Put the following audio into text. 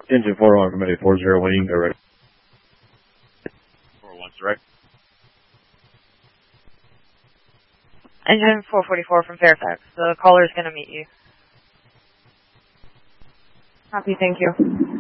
Engine 401 from 840, when you can go ready. 401, direct. Engine 444 from Fairfax. The caller is going to meet you. Copy, thank you.